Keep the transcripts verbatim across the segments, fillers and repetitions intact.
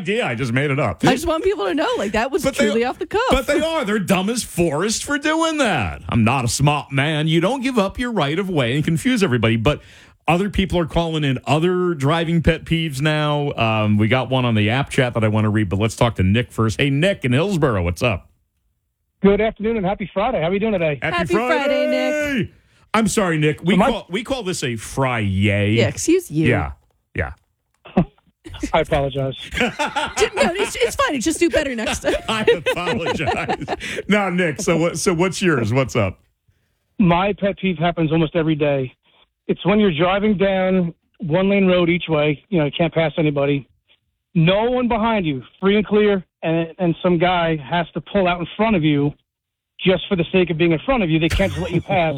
idea. I just made it up. I just want people to know, like, that was But truly they, off the cuff. But they are. They're dumb as Forrest for doing that. I'm not a smart man. You don't give up your right of way and confuse everybody. But other people are calling in other driving pet peeves now. Um, we got one on the app chat that I want to read, but let's talk to Nick first. Hey, Nick in Hillsborough, what's up? Good afternoon and happy Friday. How are you doing today? Happy, Happy Friday. Friday, Nick. I'm sorry, Nick. We Am I- call we call this a Fry-yay. yeah, excuse you. Yeah. Yeah. I apologize. No, it's, it's fine. Just do better next time. I apologize. Now, Nick, so what so what's yours? What's up? My pet peeve happens almost every day. It's when you're driving down one lane road each way, you know, you can't pass anybody. No one behind you, free and clear, and and some guy has to pull out in front of you just for the sake of being in front of you. They can't just let you pass.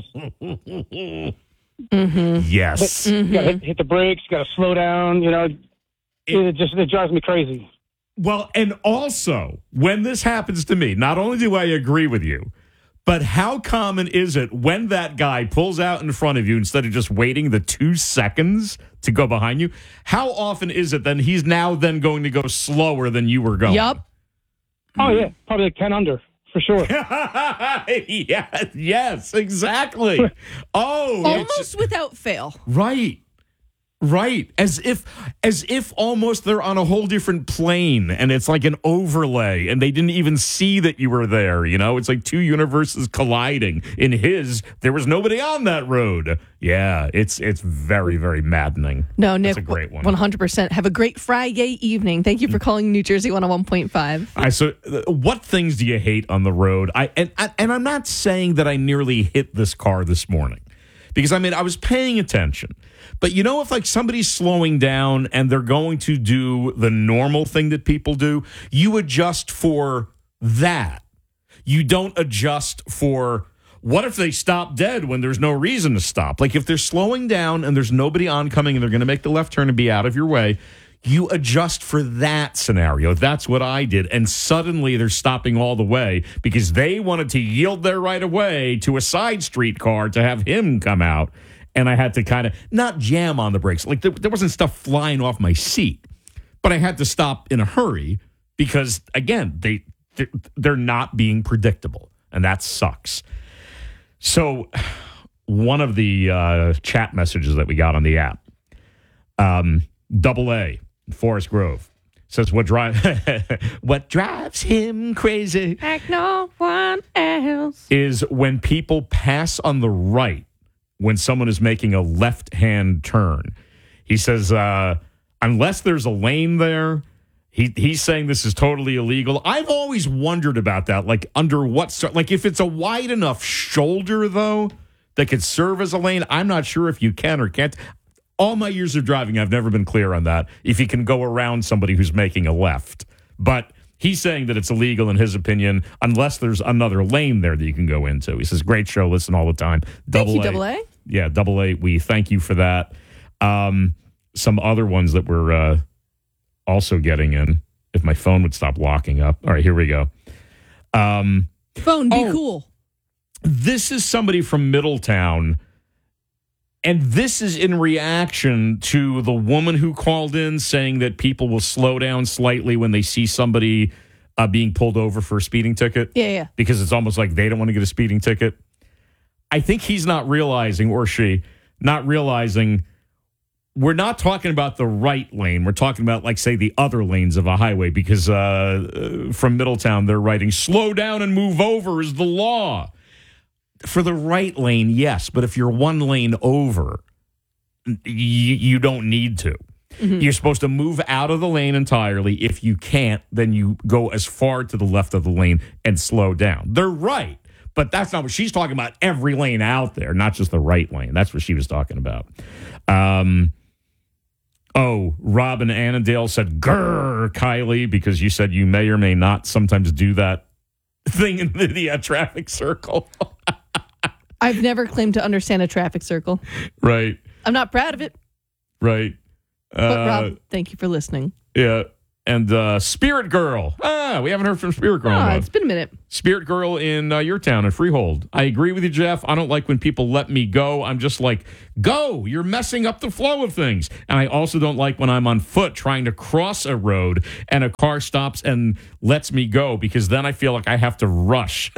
Mm-hmm. Yes. You gotta hit, hit the brakes, you got to slow down, you know. It, it just it drives me crazy. Well, and also, when this happens to me, not only do I agree with you, but how common is it when that guy pulls out in front of you instead of just waiting the two seconds to go behind you? How often is it then he's now then going to go slower than you were going? Yup. Oh, yeah, probably like ten under, for sure. yes, yes, exactly. Oh, it's- Almost without fail. right. Right. As if as if almost they're on a whole different plane and it's like an overlay and they didn't even see that you were there, you know? It's like two universes colliding. In his, there was nobody on that road. Yeah, it's it's very, very maddening. No, Nick, That's a great one. one hundred percent. Have a great Friday evening. Thank you for calling New Jersey one oh one point five. I so uh, what things do you hate on the road? I and and I'm not saying that I nearly hit this car this morning. Because I mean, I was paying attention. But you know, if like somebody's slowing down and they're going to do the normal thing that people do, you adjust for that. You don't adjust for what if they stop dead when there's no reason to stop? Like if they're slowing down and there's nobody oncoming and they're going to make the left turn and be out of your way, you adjust for that scenario. That's what I did. And suddenly they're stopping all the way because they wanted to yield their right of way to a side street car to have him come out. And I had to kind of not jam on the brakes. Like there, there wasn't stuff flying off my seat, but I had to stop in a hurry because, again, they, they're, they're not being predictable. And that sucks. So one of the uh, chat messages that we got on the app, um, Double A, Forest Grove, says what drive what drives him crazy Like no one else. is when people pass on the right when someone is making a left-hand turn. He says, uh, unless there's a lane there, he he's saying this is totally illegal. I've always wondered about that, like under what sort, like if it's a wide enough shoulder, though, that could serve as a lane, I'm not sure if you can or can't. All my years of driving, I've never been clear on that, if you can go around somebody who's making a left. But he's saying that it's illegal in his opinion, unless there's another lane there that you can go into. He says, great show, listen all the time. Thank you, Double A. Yeah, Double A, we thank you for that. Um, some other ones that we're uh, also getting in, if my phone would stop locking up. All right, here we go. Um, Phone, be oh. cool. This is somebody from Middletown. And this is in reaction to the woman who called in saying that people will slow down slightly when they see somebody uh, being pulled over for a speeding ticket. Yeah, yeah. Because it's almost like they don't want to get a speeding ticket. I think he's not realizing, or she, not realizing, we're not talking about the right lane. We're talking about, like, say, the other lanes of a highway. Because uh, from Middletown, they're writing, slow down and move over is the law. For the right lane, yes, but if you're one lane over, you, you don't need to. Mm-hmm. You're supposed to move out of the lane entirely. If you can't, then you go as far to the left of the lane and slow down. They're right, but that's not what she's talking about. Every lane out there, not just the right lane. That's what she was talking about. Um, oh, Robin Annandale said, grrr, Kylie, because you said you may or may not sometimes do that thing in the, the uh, traffic circle. I've never claimed to understand a traffic circle. Right. I'm not proud of it. Right. But Uh, Rob, thank you for listening. yeah. And uh, Spirit Girl. Ah, we haven't heard from Spirit Girl. in a Oh, while. it's been a minute. Spirit Girl in uh, your town in Freehold. I agree with you, Jeff. I don't like when people let me go. I'm just like, go. You're messing up the flow of things. And I also don't like when I'm on foot trying to cross a road and a car stops and lets me go, because then I feel like I have to rush.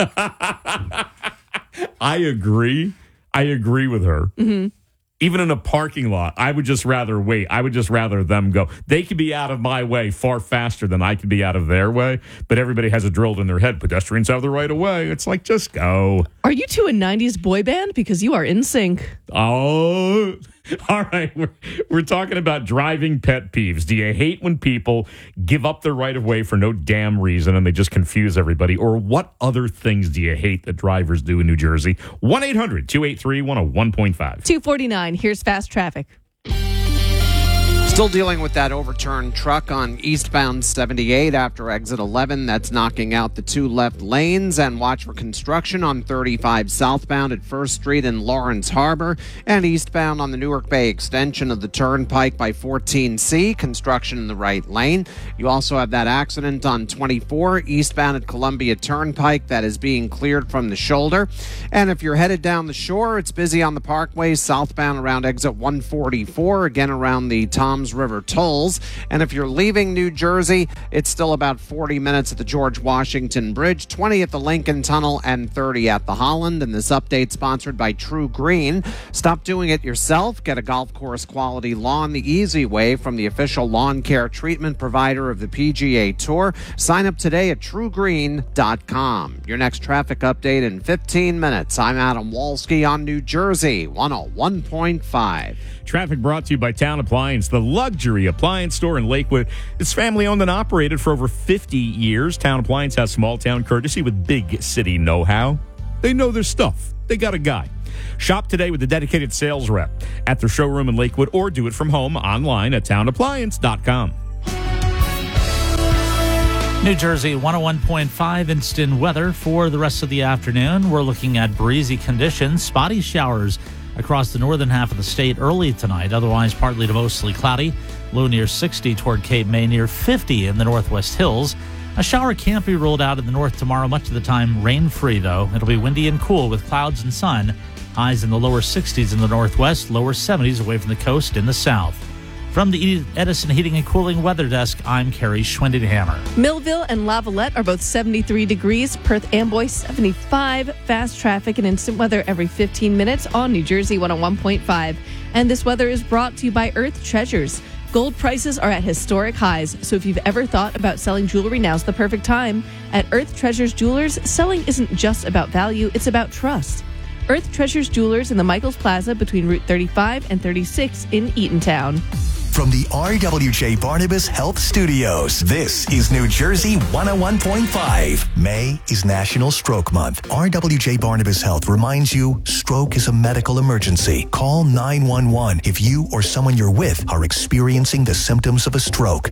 I agree. I agree with her. Mm-hmm. Even in a parking lot, I would just rather wait. I would just rather them go. They could be out of my way far faster than I could be out of their way, but everybody has it drilled in their head. Pedestrians have the right of way. It's like, just go. Are you two a nineties boy band? Because you are in sync. Oh, all right. We're, we're talking about driving pet peeves. Do you hate when people give up their right of way for no damn reason and they just confuse everybody? Or what other things do you hate that drivers do in New Jersey? one eight hundred two eight three one oh one point five. two forty-nine. Here's fast traffic. Still dealing with that overturned truck on eastbound seventy-eight after exit eleven. That's knocking out the two left lanes. And watch for construction on thirty-five southbound at First Street in Lawrence Harbor. And eastbound on the Newark Bay extension of the Turnpike by fourteen C. Construction in the right lane. You also have that accident on twenty-four eastbound at Columbia Turnpike that is being cleared from the shoulder. And if you're headed down the shore, it's busy on the Parkway southbound around exit one forty-four. Again around the Toms River tolls. And if you're leaving New Jersey, it's still about forty minutes at the George Washington Bridge, twenty at the Lincoln Tunnel, and thirty at the Holland. And this update sponsored by True Green. Stop doing it yourself. Get a golf course quality lawn the easy way from the official lawn care treatment provider of the P G A Tour. Sign up today at true green dot com. Your next traffic update in fifteen minutes. I'm Adam Walski on New Jersey one oh one point five. Traffic brought to you by Town Appliance, the luxury appliance store in Lakewood. It's family owned and operated for over fifty years. Town Appliance has small town courtesy with big city know-how. They know their stuff. They got a guy. Shop today with a dedicated sales rep at their showroom in Lakewood, or do it from home online at town appliance dot com. New Jersey one oh one point five instant weather for the rest of the afternoon. We're looking at breezy conditions, spotty showers across the northern half of the state early tonight. Otherwise, partly to mostly cloudy. Low near sixty toward Cape May, near fifty in the northwest hills. A shower can't be ruled out in the north tomorrow. Much of the time rain-free, though. It'll be windy and cool with clouds and sun. Highs in the lower sixties in the northwest, lower seventies away from the coast in the south. From the Edison Heating and Cooling Weather Desk, I'm Carrie Schwindenhammer. Millville and Lavalette are both seventy-three degrees. Perth Amboy, seventy-five. Fast traffic and instant weather every fifteen minutes on New Jersey one oh one point five. And this weather is brought to you by Earth Treasures. Gold prices are at historic highs, so if you've ever thought about selling jewelry, now's the perfect time. At Earth Treasures Jewelers, selling isn't just about value, it's about trust. Earth Treasures Jewelers in the Michaels Plaza between Route thirty-five and thirty-six in Eatontown. From the R W J Barnabas Health Studios, this is New Jersey one oh one point five. May is National Stroke Month. R W J Barnabas Health reminds you, stroke is a medical emergency. Call nine one one if you or someone you're with are experiencing the symptoms of a stroke.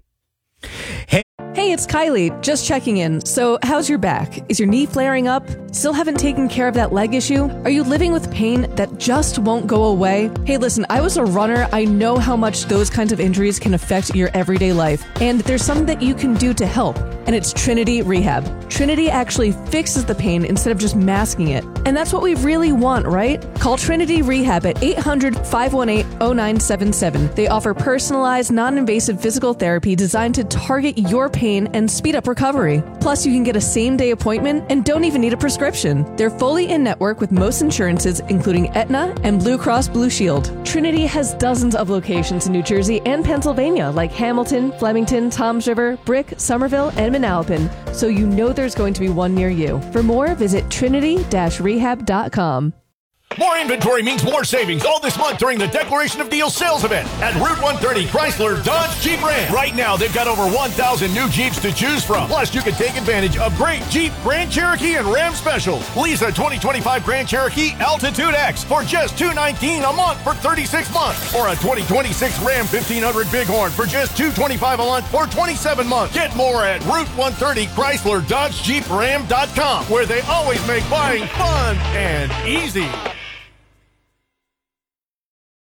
Hey, it's Kylie, just checking in. So, how's your back? Is your knee flaring up? Still haven't taken care of that leg issue? Are you living with pain that just won't go away? Hey, listen, I was a runner. I know how much those kinds of injuries can affect your everyday life. And there's something that you can do to help, and it's Trinity Rehab. Trinity actually fixes the pain instead of just masking it. And that's what we really want, right? Call Trinity Rehab at eight hundred, five one eight, oh nine seven seven. They offer personalized, non-invasive physical therapy designed to target your pain and speed up recovery. Plus, you can get a same-day appointment and don't even need a prescription. They're fully in-network with most insurances, including Aetna and Blue Cross Blue Shield. Trinity has dozens of locations in New Jersey and Pennsylvania, like Hamilton, Flemington, Toms River, Brick, Somerville, and Manalapan, so you know there's going to be one near you. For more, visit trinity dash rehab dot com. More inventory means more savings all this month during the Declaration of Deals sales event at Route one thirty Chrysler Dodge Jeep Ram. Right now, they've got over one thousand new Jeeps to choose from. Plus, you can take advantage of great Jeep, Grand Cherokee, and Ram specials. Lease a twenty twenty-five Grand Cherokee Altitude X for just two hundred nineteen dollars a month for thirty-six months. Or a twenty twenty-six Ram fifteen hundred Bighorn for just two hundred twenty-five dollars a month for twenty-seven months. Get more at Route one thirty Chrysler Dodge Jeep Ram dot com, where they always make buying fun and easy.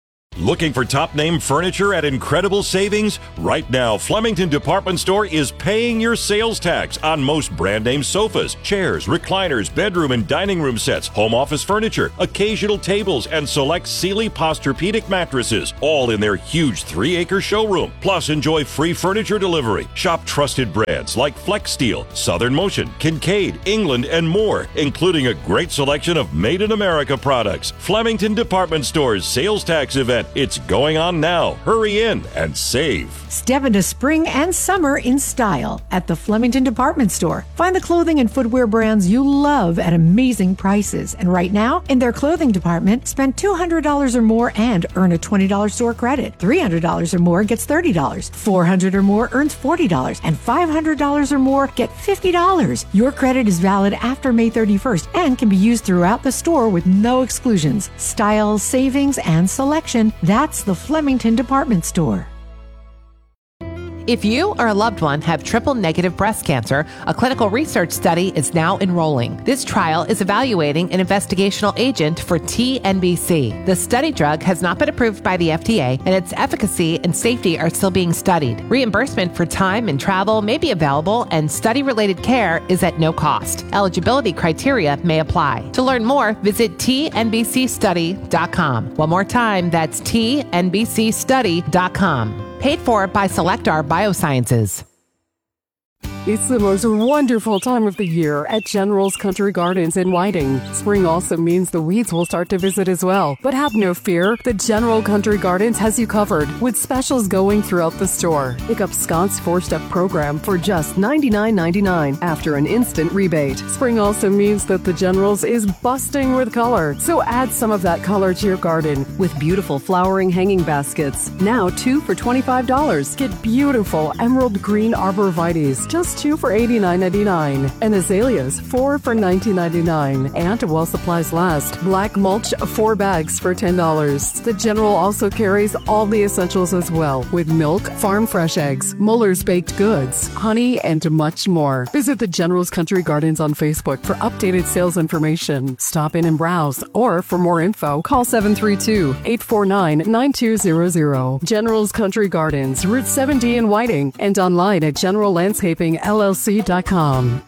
Looking for top-name furniture at incredible savings? Right now, Flemington Department Store is paying your sales tax on most brand-name sofas, chairs, recliners, bedroom and dining room sets, home office furniture, occasional tables, and select Sealy Posturepedic mattresses, all in their huge three-acre showroom. Plus, enjoy free furniture delivery. Shop trusted brands like Flex Steel, Southern Motion, Kincaid, England, and more, including a great selection of made-in-America products. Flemington Department Store's sales tax event. It's going on now. Hurry in and save. Step into spring and summer in style at the Flemington Department Store. Find the clothing and footwear brands you love at amazing prices. And right now, in their clothing department, spend two hundred dollars or more and earn a twenty dollars store credit. three hundred dollars or more gets thirty dollars. four hundred dollars or more earns forty dollars. And five hundred dollars or more get fifty dollars. Your credit is valid after May thirty-first and can be used throughout the store with no exclusions. Style, savings, and selection. That's the Flemington Department Store. If you or a loved one have triple-negative breast cancer, a clinical research study is now enrolling. This trial is evaluating an investigational agent for T N B C. The study drug has not been approved by the F D A, and its efficacy and safety are still being studied. Reimbursement for time and travel may be available, and study-related care is at no cost. Eligibility criteria may apply. To learn more, visit T N B C study dot com. One more time, that's T N B C study dot com. Paid for by Selectar Biosciences. It's the most wonderful time of the year at General's Country Gardens in Whiting. Spring also means the weeds will start to visit as well. But have no fear, the General Country Gardens has you covered with specials going throughout the store. Pick up Scott's four-step program for just ninety-nine ninety-nine after an instant rebate. Spring also means that the General's is busting with color, so add some of that color to your garden with beautiful flowering hanging baskets. Now two for twenty-five dollars. Get beautiful emerald green arborvitaes, just two for eighty-nine ninety-nine, and azaleas four for nineteen ninety-nine. And while supplies last, black mulch four bags for ten dollars. The General also carries all the essentials as well, with milk, farm fresh eggs, Muller's baked goods, honey, and much more. Visit the General's Country Gardens on Facebook for updated sales information. Stop in and browse, or for more info, call seven three two, eight four nine, nine two zero zero. General's Country Gardens, Route seven D in Whiting, and online at general landscaping L L C dot com.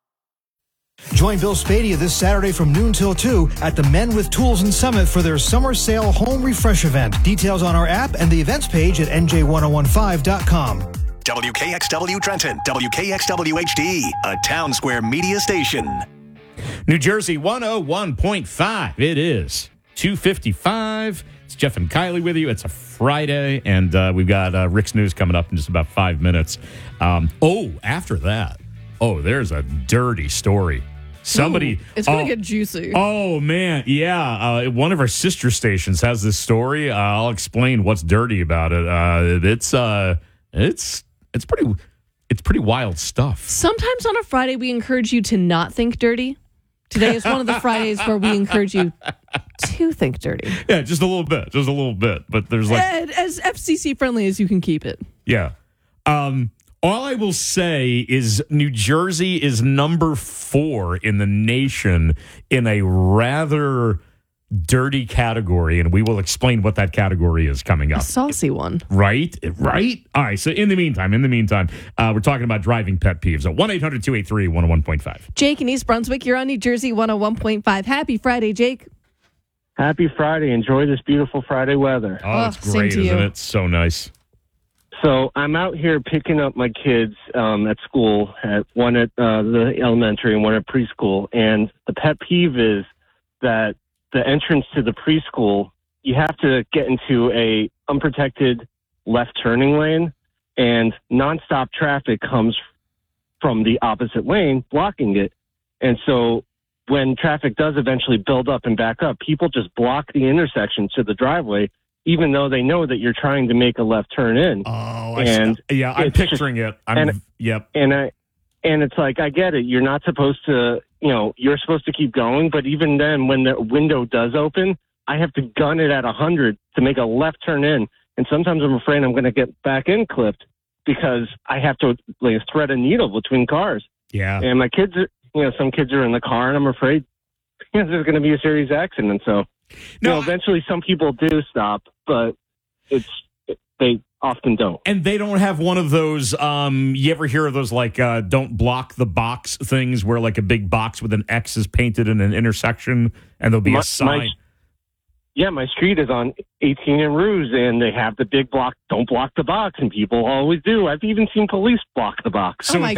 Join Bill Spadia this Saturday from noon till two at the Men with Tools in Summit for their summer sale home refresh event. Details on our app and the events page at N J ten fifteen dot com. W K X W Trenton, W K X W H D, a Town Square media station. New Jersey one oh one point five. It is two fifty-five. It's Jeff and Kylie with you. It's a Friday, and uh, we've got uh, Rick's News coming up in just about five minutes. Um, oh, after that, oh, there's a dirty story. Somebody, Ooh, it's gonna oh, get juicy. Oh man, yeah. Uh, one of our sister stations has this story. Uh, I'll explain what's dirty about it. Uh, it's uh, it's it's pretty it's pretty wild stuff. Sometimes on a Friday, we encourage you to not think dirty. Today is one of the Fridays where we encourage you to think dirty. Yeah, just a little bit, just a little bit. But there's like and as F C C friendly as you can keep it. Yeah. Um, all I will say is New Jersey is number four in the nation in a rather dirty category, and we will explain what that category is coming up. A saucy one. Right? Right? All right, so in the meantime, in the meantime, uh, we're talking about driving pet peeves at one eight hundred two eight three one oh one point five. Jake in East Brunswick, you're on New Jersey one oh one point five. Happy Friday, Jake. Happy Friday. Enjoy this beautiful Friday weather. Oh, it's great, isn't you. it? So nice. So I'm out here picking up my kids um, at school, at one at uh, the elementary and one at preschool. And the pet peeve is that the entrance to the preschool, you have to get into a unprotected left turning lane, and nonstop traffic comes from the opposite lane, blocking it. And so when traffic does eventually build up and back up, people just block the intersection to the driveway, even though they know that you're trying to make a left turn in. Oh, I and see. Yeah, I'm picturing just, it. I'm, and, yep. And I, and it's like, I get it. You're not supposed to, you know, you're supposed to keep going. But even then, when the window does open, I have to gun it at one hundred to make a left turn in. And sometimes I'm afraid I'm going to get back in clipped because I have to like, thread a needle between cars. Yeah. And my kids, are, you know, some kids are in the car, and I'm afraid you know, there's going to be a serious accident. So, no, you know, eventually some people do stop, but it's they often don't. And they don't have one of those, um, you ever hear of those, like, uh, don't block the box things where, like, a big box with an X is painted in an intersection and there'll be My- a sign? my- Yeah, my street is on eighteen and Ruse, and they have the big block, don't block the box, and people always do. I've even seen police block the box. So Oh my